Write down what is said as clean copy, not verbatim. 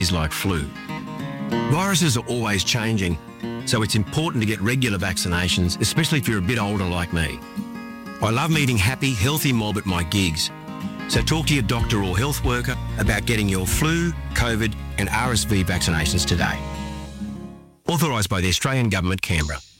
is like flu. Viruses are always changing, so it's important to get regular vaccinations, especially if you're a bit older like me. I love meeting happy, healthy mob at my gigs, so talk to your doctor or health worker about getting your flu, COVID and RSV vaccinations today. Authorised by the Australian Government, Canberra.